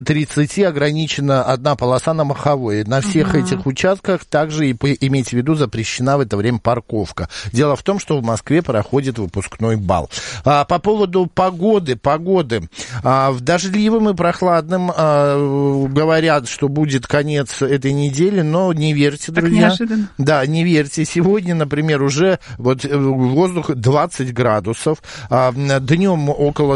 30 ограничена одна полоса на маховой. На всех этих участках также, имейте в виду, запрещена в это время парковка. Дело в том, что в Москве проходит выпускной бал. По поводу погоды. В дождливым и прохладным говорят, что будет конец этой недели, но не верьте, так друзья. Неожиданно. Да, не верьте. Сегодня, например, уже вот воздух 20 градусов, днем около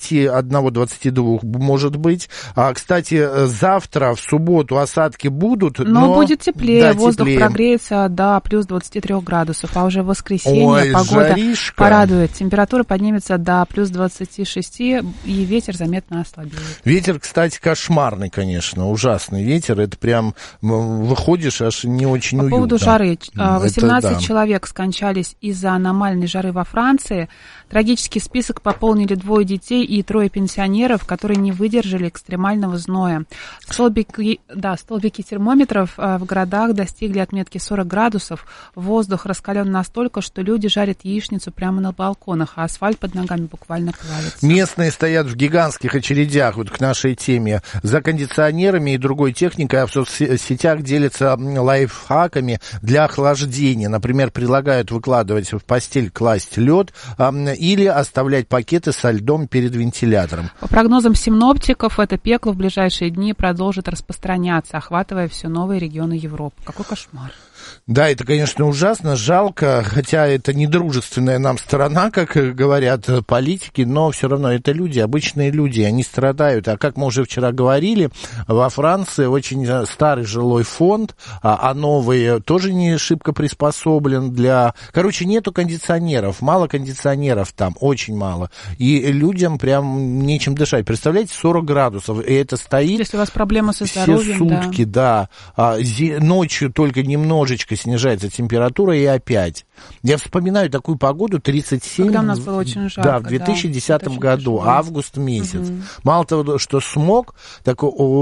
21-22 может быть. Кстати, завтра, в субботу, осадки будут, но будет теплее, да, воздух теплее. Прогреется до плюс 23 градусов, а уже в воскресенье погода жаришка. порадует. Температура поднимется до плюс 26, и ветер заметно ослабеет. Ветер, кстати, кошмарный, конечно, ужасный ветер, это прям выходишь, аж не очень уютно. По поводу жары, 18 это, да. человек скончались из-за аномальной жары во Франции. Трагический список пополнили 2 детей и 3 пенсионеров, которые не выдержали экстремального зноя. Столбики термометров в городах достигли отметки 40 градусов. Воздух раскален настолько, что люди жарят яичницу прямо на балконах, а асфальт под ногами буквально плавится. Местные стоят в гигантских очередях, вот к нашей теме, за кондиционерами и другой техникой, а в соцсетях делятся лайфхаками для охлаждения. Например, предлагают выкладывать в постель, класть лед или оставлять пакеты со льдом перед вентилятором. По прогнозам синоптиков, это пекло в ближайшие дни продолжит распространяться, охватывая все новые регионы Европы. Какой кошмар. Да, это, конечно, ужасно, жалко, хотя это не дружественная нам страна, как говорят политики, но все равно это люди, обычные люди, они страдают. А как мы уже вчера говорили, во Франции очень старый жилой фонд, а новый тоже не шибко приспособлен для... Короче, нету кондиционеров, мало кондиционеров там, очень мало. И людям прям нечем дышать. Представляете, 40 градусов, и это стоит... Если у вас проблемы со здоровьем, все сутки, да. Ночью только немножечко снижается температура, и опять. Я вспоминаю такую погоду 37... Когда у нас было очень жарко. Да, в 2010 году, тяжело. август месяц. Мало того, что смог, так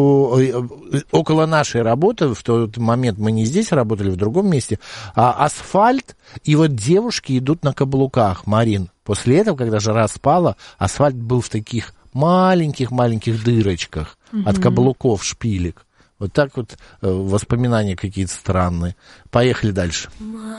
около нашей работы, в тот момент мы не здесь работали, в другом месте, асфальт, и вот девушки идут на каблуках, Марин. После этого, когда жара спала, асфальт был в таких маленьких дырочках от каблуков, шпилек. Вот так вот воспоминания какие-то странные. Поехали дальше.